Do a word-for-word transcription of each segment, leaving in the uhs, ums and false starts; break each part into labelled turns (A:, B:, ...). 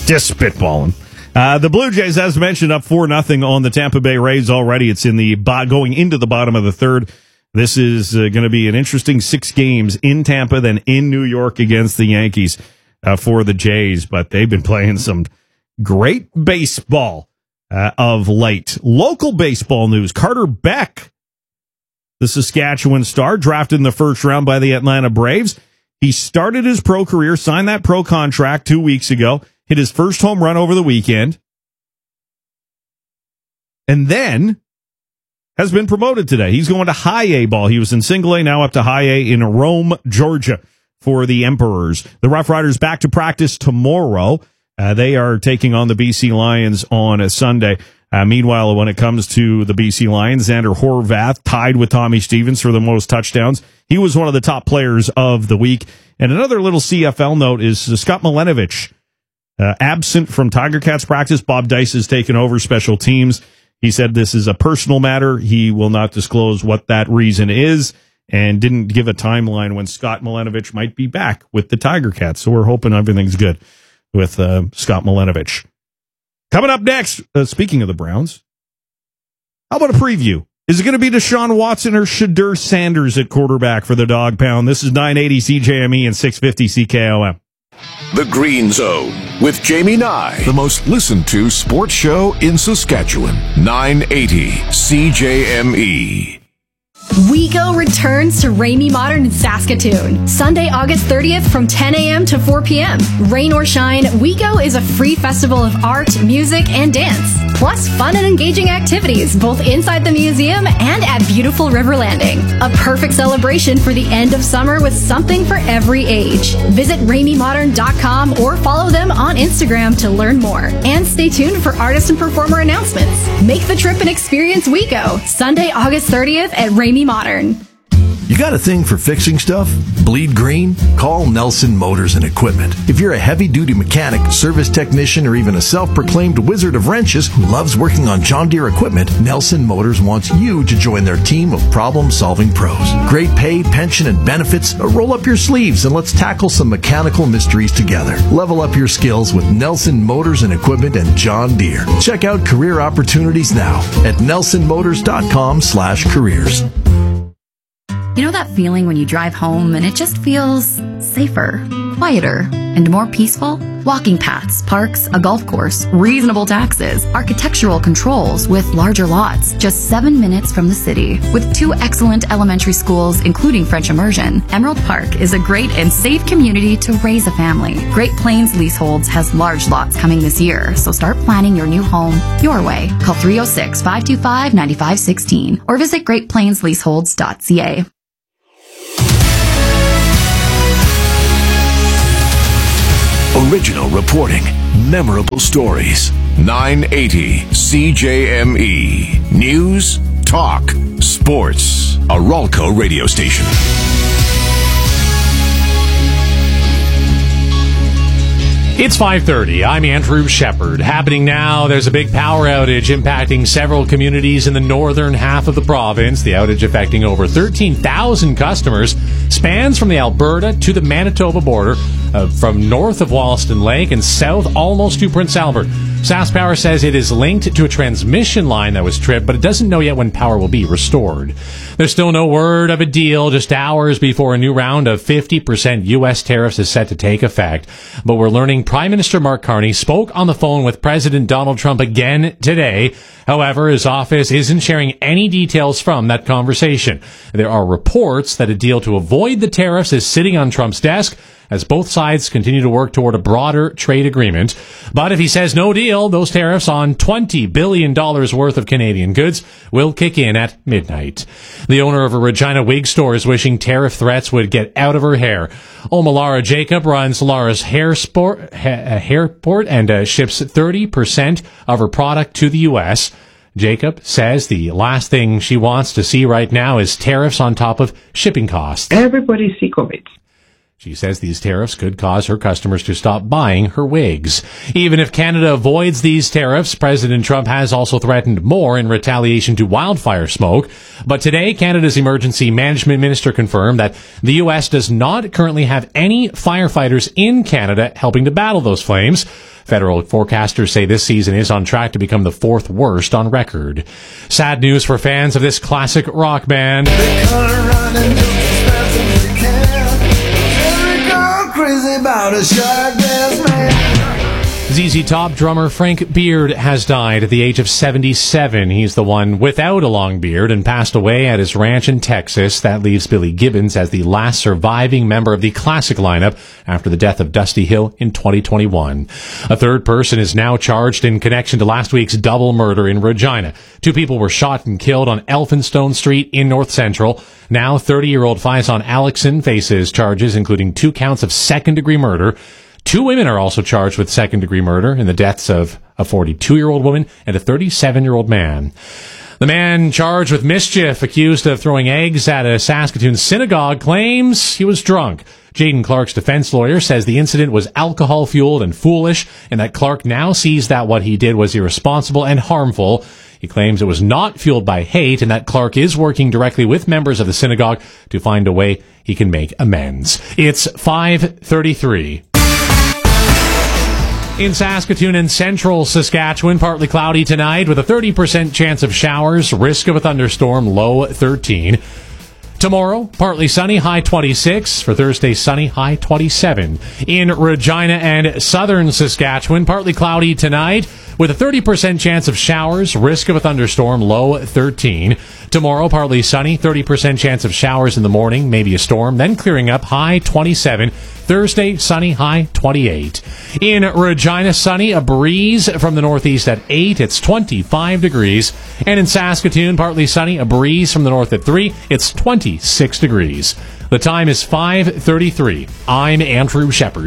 A: Just spitballing. Uh, the Blue Jays, as mentioned, up four nothing on the Tampa Bay Rays already. It's in the bo- going into the bottom of the third. This is uh, going to be an interesting six games in Tampa, then in New York against the Yankees uh, for the Jays. But they've been playing some great baseball uh, of late. Local baseball news. Carter Beck, the Saskatchewan Star, drafted in the first round by the Atlanta Braves. He started his pro career, signed that pro contract two weeks ago, hit his first home run over the weekend, and then has been promoted today. He's going to high A ball. He was in single A, now up to high A in Rome, Georgia for the Emperors. The Rough Riders back to practice tomorrow. Uh, they are taking on the B C Lions on a Sunday. Uh, meanwhile, when it comes to the B C Lions, Xander Horvath tied with Tommy Stevens for the most touchdowns. He was one of the top players of the week. And another little C F L note is uh, Scott Milenovich, uh, absent from Tiger Cats practice. Bob Dice has taken over special teams. He said this is a personal matter. He will not disclose what that reason is and didn't give a timeline when Scott Milenovich might be back with the Tiger Cats. So we're hoping everything's good with uh, Scott Milenovich. Coming up next, uh, speaking of the Browns, how about a preview? Is it going to be Deshaun Watson or Shadur Sanders at quarterback for the Dog Pound? This is nine eighty C J M E and six fifty C K O M.
B: The Green Zone with Jamie Nye, the most listened to sports show in Saskatchewan. nine eighty C J M E.
C: WeGo returns to Ramey Modern in Saskatoon, Sunday, August thirtieth from ten a.m. to four p.m. Rain or shine, WeGo is a free festival of art, music, and dance, plus fun and engaging activities both inside the museum and at beautiful River Landing. A perfect celebration for the end of summer with something for every age. Visit ramey modern dot com or follow them on Instagram to learn more. And stay tuned for artist and performer announcements. Make the trip and experience WeGo, Sunday, August thirtieth at Ramey Modern.
D: You got a thing for fixing stuff? Bleed green? Call Nelson Motors and Equipment. If you're a heavy-duty mechanic, service technician, or even a self-proclaimed wizard of wrenches who loves working on John Deere equipment, Nelson Motors wants you to join their team of problem-solving pros. Great pay, pension, and benefits? Roll up your sleeves and let's tackle some mechanical mysteries together. Level up your skills with Nelson Motors and Equipment and John Deere. Check out career opportunities now at nelson motors dot com slash careers.
E: You know that feeling when you drive home and it just feels safer, quieter, and more peaceful? Walking paths, parks, a golf course, reasonable taxes, architectural controls with larger lots, just seven minutes from the city. With two excellent elementary schools, including French immersion, Emerald Park is a great and safe community to raise a family. Great Plains Leaseholds has large lots coming this year, so start planning your new home your way. Call three oh six, five two five, nine five one six or visit great plains leaseholds dot c a.
B: Original reporting, memorable stories. nine eighty C J M E. News, talk, sports. A Ralco radio station.
F: It's five thirty. I'm Andrew Shepard. Happening now, there's a big power outage impacting several communities in the northern half of the province. The outage affecting over thirteen thousand customers spans from the Alberta to the Manitoba border, uh, from north of Wollaston Lake and south almost to Prince Albert. SaskPower says it is linked to a transmission line that was tripped, but it doesn't know yet when power will be restored. There's still no word of a deal, just hours before a new round of fifty percent U S tariffs is set to take effect. But we're learning Prime Minister Mark Carney spoke on the phone with President Donald Trump again today. However, his office isn't sharing any details from that conversation. There are reports that a deal to avoid the tariffs is sitting on Trump's desk as both sides continue to work toward a broader trade agreement. But if he says no deal, those tariffs on twenty billion dollars worth of Canadian goods will kick in at midnight. The owner of a Regina wig store is wishing tariff threats would get out of her hair. Oma Laura Jacob runs Laura's Hair Sport, ha, Hairport and uh, ships thirty percent of her product to the U S. Jacob says the last thing she wants to see right now is tariffs on top of shipping costs.
G: Everybody's sick of it.
F: She says these tariffs could cause her customers to stop buying her wigs. Even if Canada avoids these tariffs, President Trump has also threatened more in retaliation to wildfire smoke. But today, Canada's emergency management minister confirmed that the U S does not currently have any firefighters in Canada helping to battle those flames. Federal forecasters say this season is on track to become the fourth worst on record. Sad news for fans of this classic rock band.
G: Crazy about a shark dance man.
F: Z Z Top drummer Frank Beard has died at the age of seventy-seven. He's the one without a long beard and passed away at his ranch in Texas. That leaves Billy Gibbons as the last surviving member of the classic lineup after the death of Dusty Hill in twenty twenty-one. A third person is now charged in connection to last week's double murder in Regina. Two people were shot and killed on Elphinstone Street in North Central. Now thirty-year-old Faison Alexson faces charges including two counts of second-degree murder. Two women are also charged with second-degree murder in the deaths of a forty-two-year-old woman and a thirty-seven-year-old man. The man charged with mischief, accused of throwing eggs at a Saskatoon synagogue, claims he was drunk. Jaden Clark's defense lawyer says the incident was alcohol-fueled and foolish, and that Clark now sees that what he did was irresponsible and harmful. He claims it was not fueled by hate, and that Clark is working directly with members of the synagogue to find a way he can make amends. It's five thirty-three. In Saskatoon and central Saskatchewan, partly cloudy tonight with a thirty percent chance of showers, risk of a thunderstorm, low thirteen. Tomorrow, partly sunny, high twenty-six. For Thursday, sunny, high twenty-seven. In Regina and southern Saskatchewan, partly cloudy tonight with a thirty percent chance of showers, risk of a thunderstorm, low thirteen. Tomorrow, partly sunny, thirty percent chance of showers in the morning, maybe a storm, then clearing up, high twenty-seven. Thursday, sunny, high twenty-eight. In Regina, sunny, a breeze from the northeast at eight. It's twenty-five degrees. And in Saskatoon, partly sunny, a breeze from the north at three. It's twenty-six degrees. The time is five thirty-three. I'm Andrew Shepard.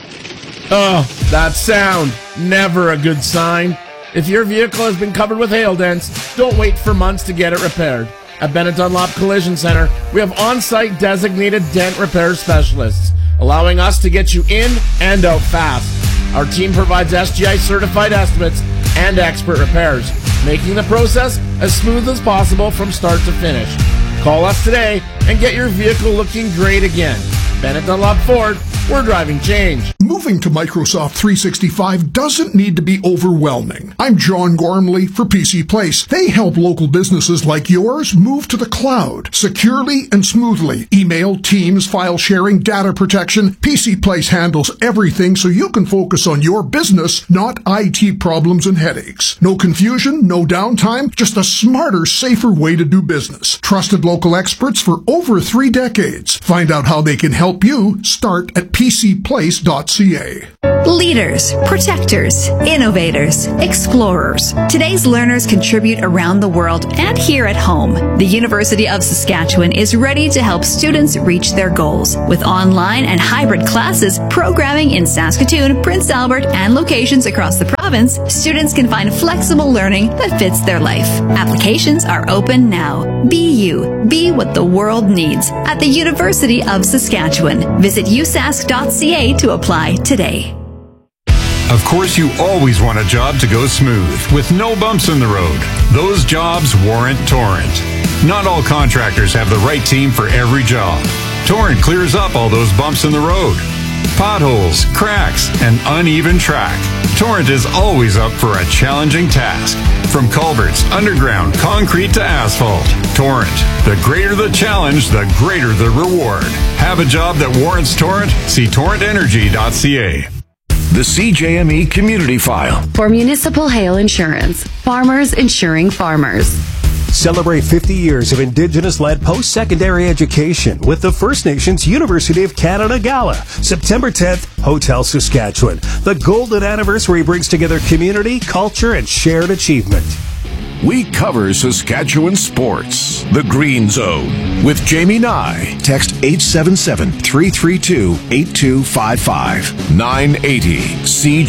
H: Oh, that sound. Never a good sign. If your vehicle has been covered with hail dents, don't wait for months to get it repaired. At Bennett Dunlop Collision Center, we have on-site designated dent repair specialists, allowing us to get you in and out fast. Our team provides S G I-certified estimates and expert repairs, making the process as smooth as possible from start to finish. Call us today and get your vehicle looking great again. Bennett Dunlop Ford, we're driving change.
I: Moving to Microsoft three sixty-five doesn't need to be overwhelming. I'm John Gormley for P C Place. They help local businesses like yours move to the cloud securely and smoothly. Email, Teams, file sharing, data protection. P C Place handles everything so you can focus on your business, not I T problems and headaches. No confusion, no downtime, just a smarter, safer way to do business. Trusted local experts for over three decades. Find out how they can help you. Start at p c place dot c a.
J: Leaders, protectors, innovators, explorers. Today's learners contribute around the world and here at home. The University of Saskatchewan is ready to help students reach their goals. With online and hybrid classes, programming in Saskatoon, Prince Albert, and locations across the province, students can find flexible learning that fits their life. Applications are open now. Be you. Be what the world needs at the University of Saskatchewan. Visit u sask dot c a to apply today.
K: Of course, you always want a job to go smooth, with no bumps in the road. Those jobs warrant Torrent. Not all contractors have the right team for every job. Torrent clears up all those bumps in the road. Potholes, cracks, and uneven track. Torrent is always up for a challenging task. From culverts, underground, concrete to asphalt. Torrent. The greater the challenge, the greater the reward. Have a job that warrants Torrent? See torrent energy dot c a.
B: The C J M E Community File.
L: For municipal hail insurance, farmers insuring farmers.
M: Celebrate fifty years of Indigenous-led post-secondary education with the First Nations University of Canada Gala, September tenth, Hotel Saskatchewan. The golden anniversary brings together community, culture, and shared achievement.
B: We cover Saskatchewan sports. The Green Zone with Jamie Nye. Text eight seven seven, three three two, eight two five five. nine eighty C J.